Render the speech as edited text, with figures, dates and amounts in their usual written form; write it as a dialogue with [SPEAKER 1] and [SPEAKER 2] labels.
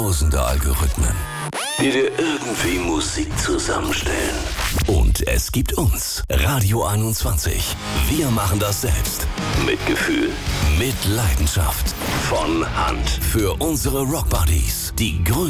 [SPEAKER 1] Tausende Algorithmen, die dir irgendwie Musik zusammenstellen. Und es gibt uns, Radio 21. Wir machen das selbst. Mit Gefühl, mit Leidenschaft. Von Hand. Für unsere Rockbuddies. Die größten